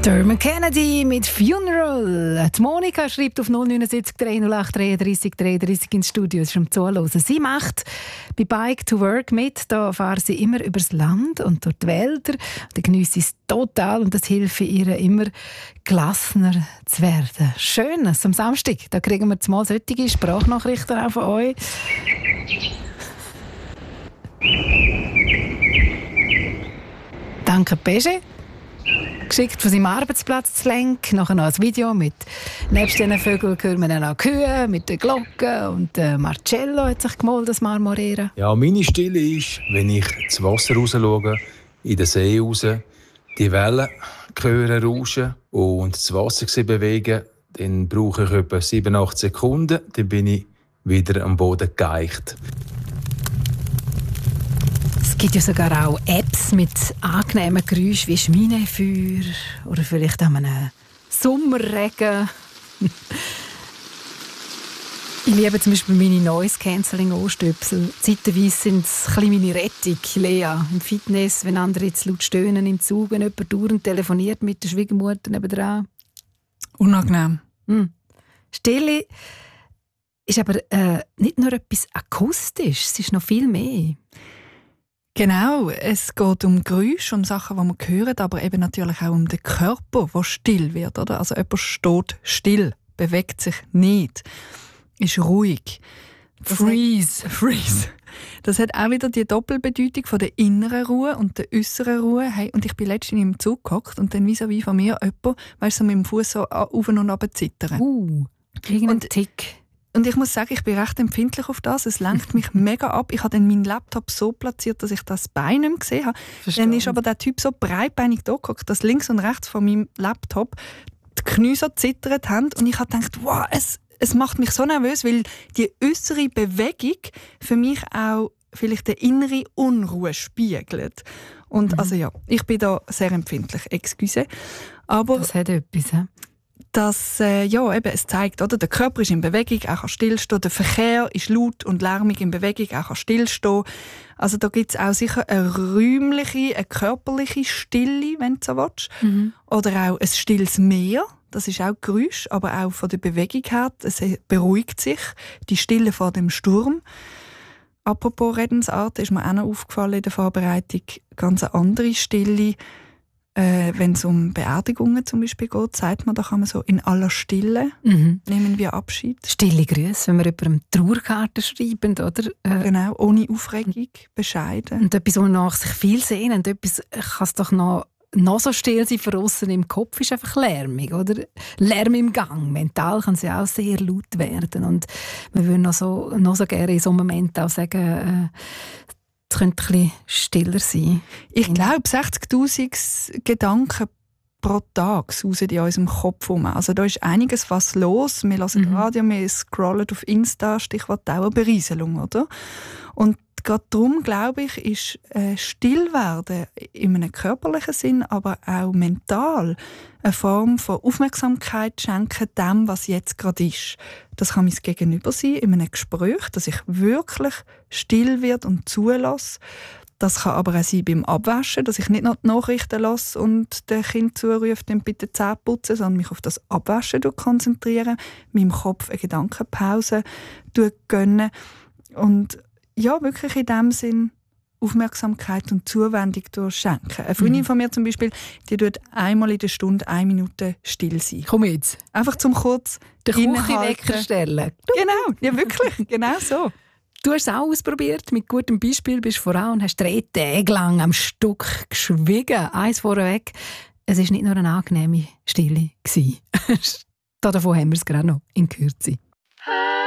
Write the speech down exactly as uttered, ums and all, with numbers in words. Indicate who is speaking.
Speaker 1: Dermot Kennedy mit Funeral. Die Monika schreibt auf null neun sieben drei null acht dreiunddreißig dreiunddreißig ins Studio. Es ist um Zuhören. Sie macht bei Bike to Work mit. Da fahren sie immer übers Land und durch die Wälder. Da genießt sie es total und das hilft ihr immer gelassener zu werden. Schönes am Samstag. Da kriegen wir zumal solche Sprachnachrichten auch von euch. Danke, Pesche. Geschickt von seinem Arbeitsplatz zu lenken. Nachher noch ein Video mit nebst diesen Vögeln hören wir dann auch Kühe mit den Glocken. Und äh, Marcello hat sich gemalt, das Marmorera.
Speaker 2: Ja, meine Stille ist, wenn ich ins Wasser raus schaue, in den See raus, die Wellen hören, rauschen und das Wasser sich bewegen, dann brauche ich etwa sieben, acht Sekunden, dann bin ich wieder am Boden geeicht.
Speaker 1: Es gibt ja sogar auch Apps mit angenehmen Geräuschen wie Schminefeuer oder vielleicht auch einem Sommerregen. Ich liebe zum Beispiel meine Noise-Cancelling-Ohrstöpsel. Zeitweise sind es ein bisschen meine Rettung, Lea. Im Fitness, wenn andere jetzt laut stöhnen im Zug, wenn jemand dauernd telefoniert mit der Schwiegermutter nebenan.
Speaker 3: Unangenehm.
Speaker 1: Hm. Stille ist aber äh, nicht nur etwas Akustisches, es ist noch viel mehr.
Speaker 3: Genau, es geht um Geräusche, um Sachen, die man hört, aber eben natürlich auch um den Körper, der still wird. Oder? Also jemand steht still, bewegt sich nicht, ist ruhig. Freeze. Freeze. Das hat auch wieder die Doppelbedeutung von der inneren Ruhe und der äußeren Ruhe. Hey, und ich bin letztens im Zug gehockt und dann vis-à-vis von mir jemand, weißt du, so mit dem Fuß so auf und runter zittern.
Speaker 1: Uh, irgendein Tick.
Speaker 3: Und ich muss sagen, ich bin recht empfindlich auf das. Es lenkt mich mega ab. Ich habe dann meinen Laptop so platziert, dass ich das Bein nicht mehr gesehen habe. Verstehen. Dann ist aber der Typ so breitbeinig da gehockt, dass links und rechts von meinem Laptop die Knie so zittert haben. Und ich habe gedacht, wow, es, es macht mich so nervös, weil die äußere Bewegung für mich auch vielleicht eine innere Unruhe spiegelt. Und mhm. also ja, ich bin da sehr empfindlich, excuse. Aber
Speaker 1: das hat etwas, he?
Speaker 3: dass äh, ja, eben, es zeigt, oder, der Körper ist in Bewegung, er kann stillstehen, der Verkehr ist laut und lärmig in Bewegung, er kann stillstehen. Also da gibt es auch sicher eine räumliche, eine körperliche Stille, wenn du so willst. Mhm. Oder auch ein stilles Meer, das ist auch Geräusch, aber auch von der Bewegung her, es beruhigt sich, die Stille vor dem Sturm. Apropos Redensart, ist mir auch noch aufgefallen in der Vorbereitung, ganz eine andere Stille. Äh, wenn es um Beerdigungen zum Beispiel geht, sagt man, da kann man so in aller Stille mhm. nehmen wir Abschied.
Speaker 1: Stille Grüße, wenn wir jemandem Trauerkarten schreiben, oder?
Speaker 3: Äh, genau, ohne Aufregung, bescheiden.
Speaker 1: Und etwas, wo nach sich viel sehen, und etwas kann es doch noch, noch so still sein von aussen im Kopf, ist einfach lärmig, oder? Lärm im Gang. Mental kann es ja auch sehr laut werden. Und wir würden noch so, noch so gerne in so einem Moment auch sagen, äh, es könnte ein bisschen stiller sein.
Speaker 3: Ich glaube, sechzigtausend Gedanken pro Tag sausen in unserem Kopf herum. Also da ist einiges was los. Wir hören mhm. Radio, wir scrollen auf Insta, Stichwort Dauerberieselung, oder? Und gerade darum, glaube ich, ist äh, Stillwerden in einem körperlichen Sinn, aber auch mental eine Form von Aufmerksamkeit schenken dem, was jetzt gerade ist. Das kann mein Gegenüber sein in einem Gespräch, dass ich wirklich still wird und zulasse. Das kann aber auch sein beim Abwaschen, dass ich nicht noch die Nachrichten lasse und dem Kind zurufe, dann bitte Zähne putzen, sondern mich auf das Abwaschen konzentrieren, meinem Kopf eine Gedankenpause gönnen und ja, wirklich in dem Sinn Aufmerksamkeit und Zuwendung schenken. Eine Freundin mhm. von mir zum Beispiel, die tut einmal in der Stunde eine Minute still sein.
Speaker 1: Komm jetzt.
Speaker 3: Einfach zum kurz
Speaker 1: den Küchenwecker stellen.
Speaker 3: Genau, ja wirklich, genau so.
Speaker 1: Du hast es auch ausprobiert, mit gutem Beispiel bist du voran und hast drei Tage lang am Stück geschwiegen. Eins vorweg, es war nicht nur eine angenehme Stille. Davon haben wir es gerade noch in Kürze.